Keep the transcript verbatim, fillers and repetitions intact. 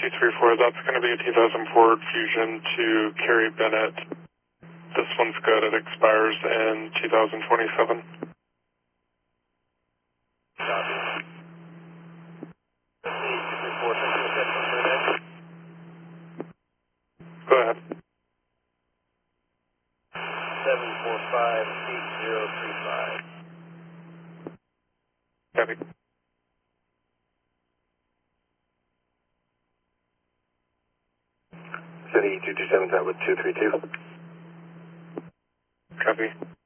three three four, that's going to be a two thousand Ford Fusion to Carrie Bennett. This one's good. It expires in two thousand twenty-seven. Copy. Go ahead. seven four five eight zero three five. Copy. City two two seven, that with two three two. Copy.